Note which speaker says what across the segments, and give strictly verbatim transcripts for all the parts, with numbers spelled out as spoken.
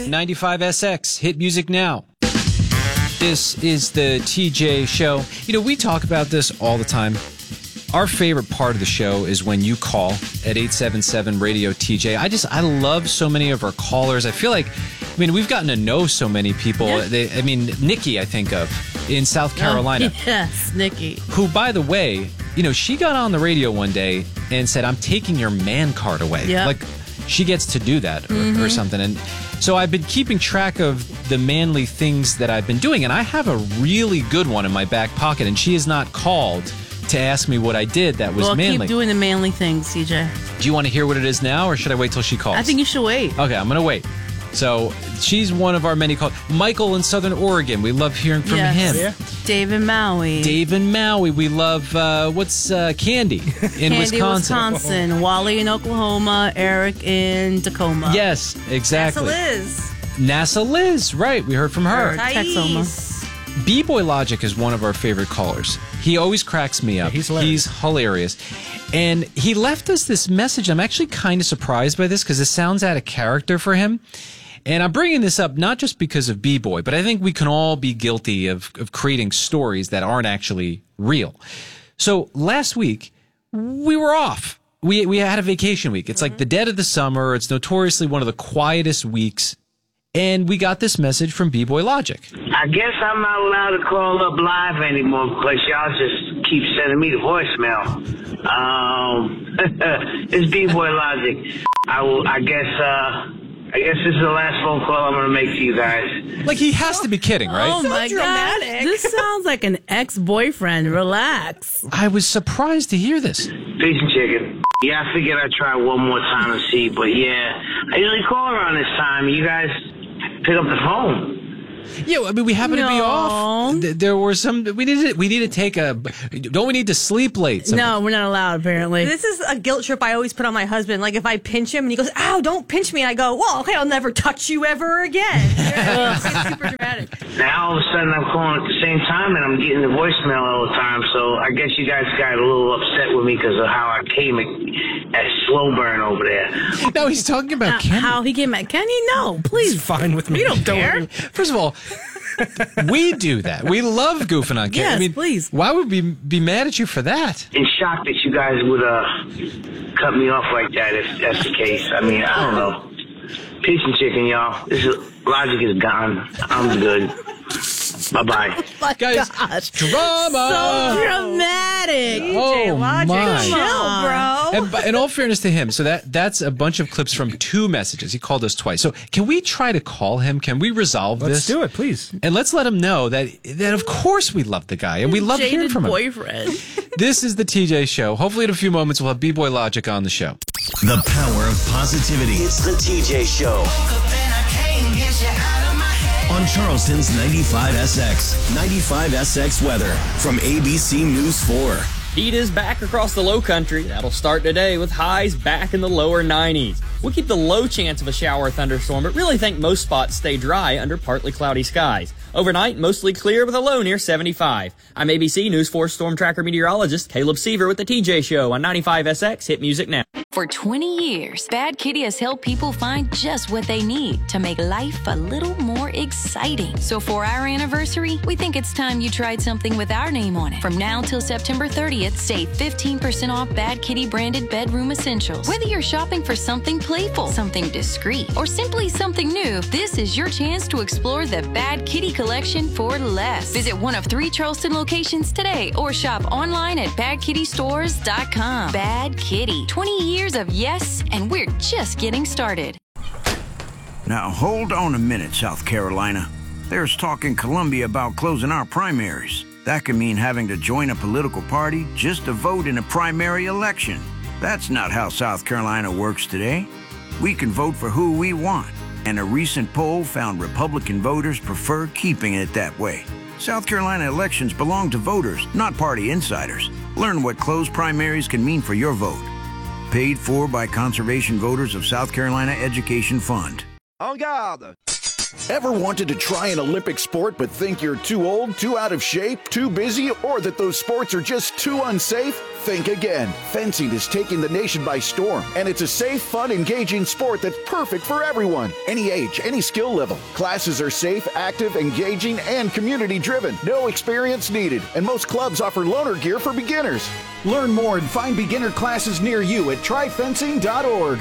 Speaker 1: ninety-five S X, hit music now. This is the T J Show. You know, we talk about this all the time. Our favorite part of the show is when you call at eight seven seven radio T J. I just, I love so many of our callers. I feel like, I mean, we've gotten to know so many people.
Speaker 2: Yeah.
Speaker 1: They, I mean, Nikki, I think of, in South Carolina.
Speaker 2: Oh, yes, Nikki.
Speaker 1: Who, by the way, you know, she got on the radio one day and said, I'm taking your man card away.
Speaker 2: Yep.
Speaker 1: Like, she gets to do that or,
Speaker 2: Mm-hmm.
Speaker 1: or something. And so I've been keeping track of the manly things that I've been doing. And I have a really good one in my back pocket. And she has not called to ask me what I did that was
Speaker 2: well,
Speaker 1: manly.
Speaker 2: keep doing the manly things, C J.
Speaker 1: Do you want to hear what it is now, or should I wait till she calls?
Speaker 2: I think you should wait.
Speaker 1: Okay, I'm going to wait. So she's one of our many calls. Michael in Southern Oregon. We love hearing from
Speaker 2: Yes.
Speaker 1: him.
Speaker 3: Yeah.
Speaker 2: Dave in Maui.
Speaker 1: Dave in Maui. We love, uh, what's uh, Candy in
Speaker 2: Candy,
Speaker 1: Wisconsin.
Speaker 2: Wisconsin. Wally in Oklahoma. Eric in Tacoma.
Speaker 1: Yes, exactly.
Speaker 4: Liz.
Speaker 1: NASA Liz, right. We heard from her.
Speaker 2: Texoma.
Speaker 1: B-Boy Logic is one of our favorite callers. He always cracks me up.
Speaker 3: Yeah, he's hilarious.
Speaker 1: He's hilarious. And he left us this message. I'm actually kind of surprised by this because it sounds out of character for him. And I'm bringing this up not just because of B-Boy, but I think we can all be guilty of, of creating stories that aren't actually real. So last week, we were off. We, we had a vacation week. It's like the dead of the summer. It's notoriously one of the quietest weeks. And we got this message from B-Boy Logic.
Speaker 5: I guess I'm not allowed to call up live anymore because y'all just keep sending me the voicemail. Um, it's B-Boy Logic. I will. I guess. Uh, I guess this is the last phone call I'm going to make to you guys.
Speaker 1: Like, he has to be kidding, right?
Speaker 2: Oh, my God.
Speaker 4: dramatic.
Speaker 2: This sounds like an ex-boyfriend. Relax.
Speaker 1: I was surprised to hear this.
Speaker 5: Peace and chicken. Yeah, I figured I'd try one more time to see, but yeah, I usually call around this time. You guys pick up the phone.
Speaker 1: Yeah, I mean, we happen to be
Speaker 2: No.
Speaker 1: off. Th- There were some. We need to. We need to take a. Don't we need to sleep late? Some-
Speaker 2: No, we're not allowed, apparently.
Speaker 4: This is a guilt trip I always put on my husband. Like, if I pinch him and he goes, ow, don't pinch me. I go, well, okay, I'll never touch you ever again. It's super dramatic.
Speaker 5: Now all of a sudden I'm calling at the same time and I'm getting the voicemail all the time. So I guess you guys got a little upset with me because of how I came at, at slow burn over there.
Speaker 1: No, he's talking about
Speaker 2: Uh,
Speaker 1: Kenny.
Speaker 2: How he came at Kenny? No, please.
Speaker 3: He's fine with me.
Speaker 2: We don't care.
Speaker 3: worry.
Speaker 1: First of all, we do that. We love goofing on Kenny.
Speaker 2: Yes,
Speaker 1: I mean,
Speaker 2: please.
Speaker 1: Why would we be mad at you for that?
Speaker 5: In shock that you guys would uh cut me off like that if that's the case. I mean, I don't know. Peace and chicken, y'all. This is Logic is gone. I'm good. Bye bye.
Speaker 2: My
Speaker 1: Guys,
Speaker 2: gosh.
Speaker 1: drama.
Speaker 2: So dramatic.
Speaker 1: Oh
Speaker 4: Logic,
Speaker 1: my!
Speaker 4: chill, bro.
Speaker 1: And, but in all fairness to him, so that that's a bunch of clips from two messages. He called us twice. So can we try to call him? Can we resolve
Speaker 3: Let's
Speaker 1: this?
Speaker 3: do it, please.
Speaker 1: And let's let him know that that of course we love the guy and we love hearing
Speaker 2: Jaded
Speaker 1: from him.
Speaker 2: boyfriend.
Speaker 1: This is the T J Show. Hopefully in a few moments we'll have B-Boy Logic on the show.
Speaker 6: The power of positivity.
Speaker 7: It's the T J Show.
Speaker 6: On Charleston's ninety-five S X. ninety-five S X weather from A B C News four.
Speaker 8: Heat is back across the low country. That'll start today with highs back in the lower nineties. We'll keep the low chance of a shower or thunderstorm, but really think most spots stay dry under partly cloudy skies. Overnight, mostly clear with a low near seventy-five. I'm A B C News four Storm Tracker meteorologist Caleb Seaver with the T J Show on ninety-five S X. Hit music now.
Speaker 9: For twenty years, Bad Kitty has helped people find just what they need to make life a little more exciting. So for our anniversary, we think it's time you tried something with our name on it. From now till September thirtieth, save fifteen percent off Bad Kitty branded bedroom essentials. Whether you're shopping for something playful, something discreet, or simply something new, this is your chance to explore the Bad Kitty collection for less. Visit one of three Charleston locations today or shop online at bad kitty stores dot com. Bad Kitty, twenty years of yes, and we're just getting started.
Speaker 10: Now, hold on a minute, South Carolina. There's talk in Columbia about closing our primaries. That could mean having to join a political party just to vote in a primary election. That's not how South Carolina works today. We can vote for who we want, and a recent poll found Republican voters prefer keeping it that way. South Carolina elections belong to voters, not party insiders. Learn what closed primaries can mean for your vote. Paid for by Conservation Voters of South Carolina Education Fund.
Speaker 11: En garde!
Speaker 3: Ever wanted to try an Olympic sport but think you're too old, too out of shape, too busy, or that those sports are just too unsafe? Think again. Fencing is taking the nation by storm, and it's a safe, fun, engaging sport that's perfect for everyone. Any age, any skill level. Classes are safe, active, engaging, and community-driven. No experience needed, and most clubs offer loaner gear for beginners. Learn more and find beginner classes near you at try fencing dot org.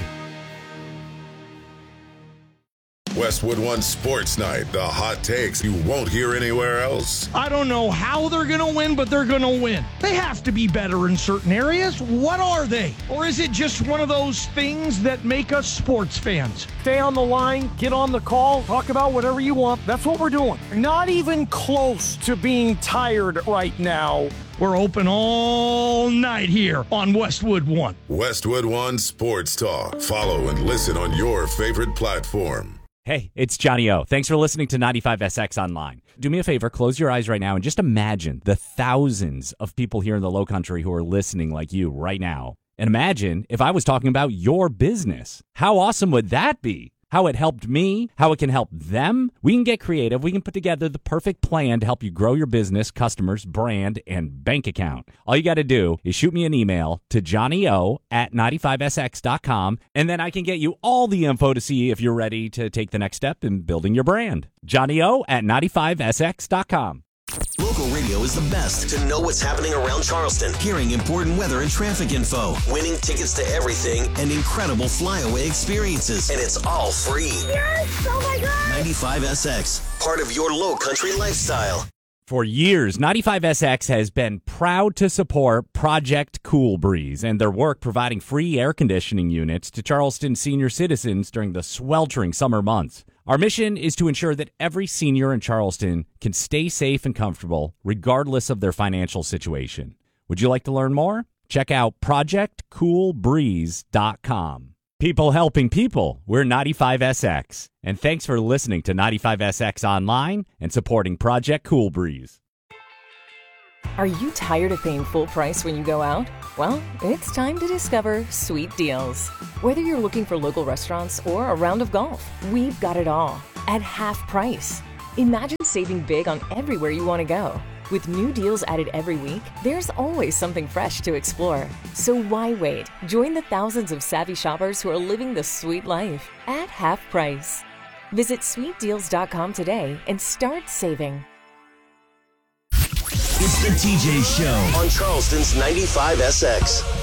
Speaker 7: Westwood One Sports Night, the hot takes you won't hear anywhere else.
Speaker 11: I don't know how they're going to win, but they're going to win. They have to be better in certain areas. What are they? Or is it just one of those things that make us sports fans? Stay on the line, get on the call, talk about whatever you want. That's what we're doing. Not even close to being tired right now. We're open all night here on Westwood One.
Speaker 7: Westwood One Sports Talk. Follow and listen on your favorite platform.
Speaker 12: Hey, it's Johnny O. Thanks for listening to ninety-five S X Online. Do me a favor, close your eyes right now and just imagine the thousands of people here in the Lowcountry who are listening like you right now. And imagine if I was talking about your business. How awesome would that be? How it helped me, how it can help them. We can get creative. We can put together the perfect plan to help you grow your business, customers, brand, and bank account. All you got to do is shoot me an email to johnnyo at ninety-five S X dot com, and then I can get you all the info to see if you're ready to take the next step in building your brand. johnnyo at ninety-five S X dot com.
Speaker 6: Local radio is the best to know what's happening around Charleston, hearing important weather and traffic info, winning tickets to everything, and incredible flyaway experiences. And it's all free.
Speaker 13: Yes! Oh my God!
Speaker 6: ninety-five S X, part of your low country lifestyle.
Speaker 12: For years, ninety-five S X has been proud to support Project Cool Breeze and their work providing free air conditioning units to Charleston senior citizens during the sweltering summer months. Our mission is to ensure that every senior in Charleston can stay safe and comfortable regardless of their financial situation. Would you like to learn more? Check out project cool breeze dot com. People helping people, we're ninety-five S X. And thanks for listening to ninety-five S X Online and supporting Project Cool Breeze.
Speaker 14: Are you tired of paying full price when you go out? Well, it's time to discover Sweet Deals. Whether you're looking for local restaurants or a round of golf, we've got it all at half price. Imagine saving big on everywhere you want to go. With new deals added every week, there's always something fresh to explore. So why wait? Join the thousands of savvy shoppers who are living the sweet life at half price. Visit sweet deals dot com today and start saving.
Speaker 6: It's the T J Show on Charleston's ninety-five S X.